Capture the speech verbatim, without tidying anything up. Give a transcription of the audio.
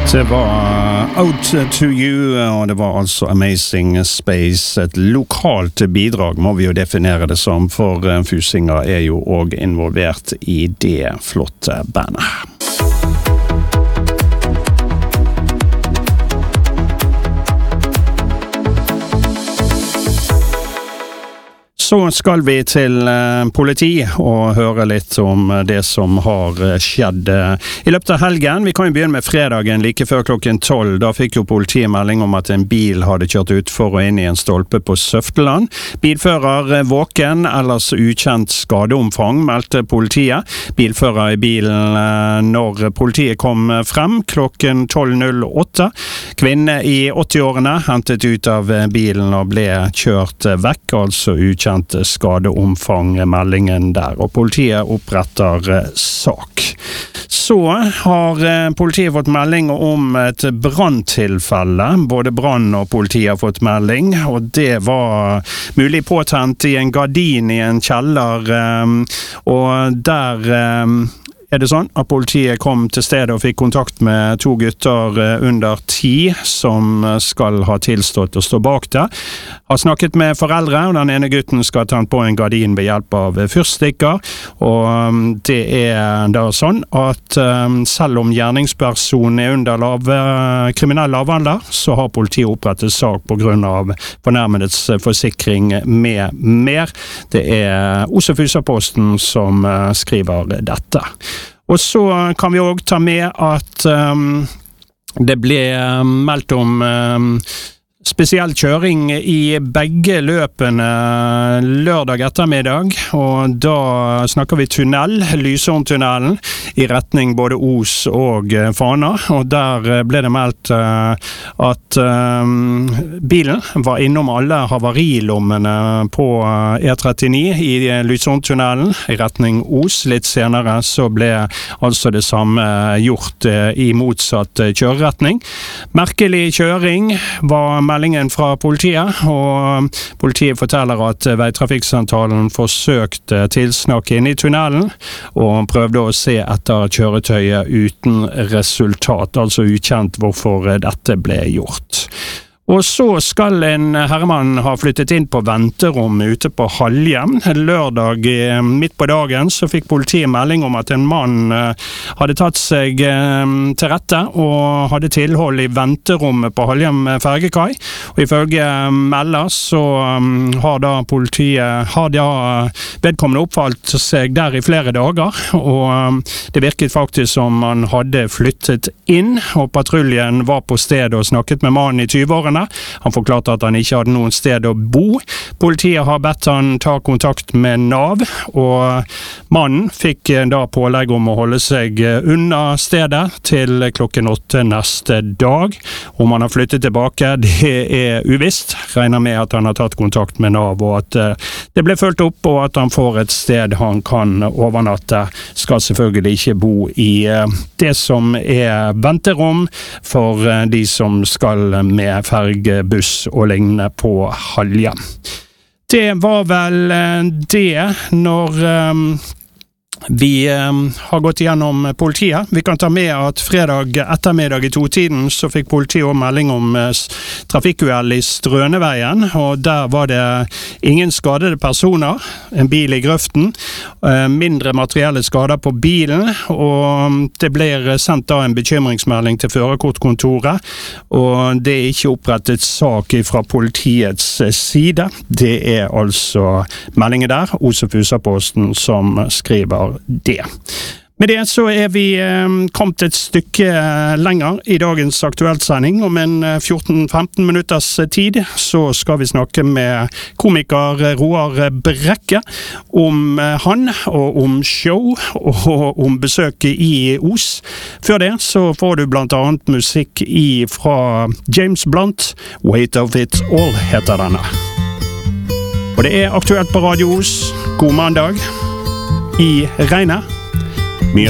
Det var Out to You, og det var altså Amazing Space. Et lokalt bidrag må vi jo definere det som, for Fusinger er jo også involvert i det flotte bandet. Så skal vi til eh, politi og høre litt om det som har skjedd eh, i løpet av helgen. Vi kan jo begynne med fredagen like før klokken tolv. Da fikk jo politiet melding om at en bil hadde kjørt ut for og inn i en stolpe på Søfteland. Bilfører eh, våken, ellers ukjent skadeomfang, meldte politiet. Bilfører i bilen eh, når politiet kom frem klokken tolv null åtte. Kvinne i åtti-årene hentet ut av bilen og ble kjørt vekk, altså ukjent skadeomfang, meldingen der, og politiet oppretter sak. Så har politiet fått melding om et branntilfelle. Både brann og politiet har fått melding, og det var mulig påtent i en gardin i en kjeller, og der er det sånn at politiet kom til stedet og fikk kontakt med to gutter under ti som skal ha tilstått å stå bak det. Har snakket med foreldre, og den ene gutten skal ta på en gardin ved hjelp av fyrstikker, og det er da sånn at selv om gjerningspersonen er under lave, kriminell lavalder, så har politiet opprettet sak på grunn av fornærmedets forsikring med mer. Det er Os og Fusa-posten som skriver dette. Og så kan vi også ta med at um, det ble meldt om um, spesiell kjøring i begge løpene lørdag ettermiddag, og da snakker vi tunnel, Lysholmtunnelen, i retning både Os og Fana, og der ble det meldt uh, at um, bilen var innom alle havarilommene på uh, E trettini i Lysholmtunnelen i retning Os. Litt senere så ble altså det samme gjort uh, i motsatt uh, kjøreretning. Merkelig kjøring var meldingen fra politiet, og politiet forteller at veitrafikksentralen forsøkte tilsnakk inn i tunnelen, og prøvde å se etter kjøretøyet uten resultat, altså ukjent hvorfor dette ble gjort. Og så skal en herremann ha flyttet inn på venterom ute på Halhjem. Lørdag midt på dagen så fikk politiet melding om at en mann hadde tatt seg til rette og hadde tilhold i venterommet på Halhjem fergekai. Og ifølge melder så har da politiet har da vedkommende oppfalt seg der i flere dager, og det virket faktisk som man hadde flyttet inn, og patruljen var på stedet og snakket med mannen i tyve-årene. Han forklarte at han ikke hadde noen sted å bo. Politiet har bedt han ta kontakt med Nav, og mannen fikk da pålegg om å holde seg unna stedet til klokken åtte neste dag. Om han har flyttet tilbake, det er uvisst. Regner med at han har tatt kontakt med Nav, og at det ble fulgt opp, og at han får et sted han kan overnatte. Skal selvfølgelig ikke bo i det som er venterom for de som skal med ferge, buss og lignende på Halhjem. Det var vel det når um, vi um, har gått gjennom politiet. Vi kan ta med at fredag ettermiddag i to-tiden så fikk politiet også melding om uh, trafikkuhell i Strøneveien, og der var det ingen skadede personer, en bil i grøften, uh, mindre materielle skader på bilen, og det blir sendt da en bekymringsmelding til førerkortkontoret, og det er ikke opprettet sak fra politiets side. Det er altså meldingen der, Os og Fusa-posten, som skriver det. Med det så er vi eh, kommet et stykke eh, lenger i dagens aktuelt-sending. Om en eh, fjorten til femten minutters tid så skal vi snakke med komiker Roar Brekke om eh, han, og om show, og om besøket i Os. Før det så får du blant annet musikk i fra James Blunt. Weight of It All heter denne. Og det er aktuelt på Radio Os. God mandag i regnet. Mye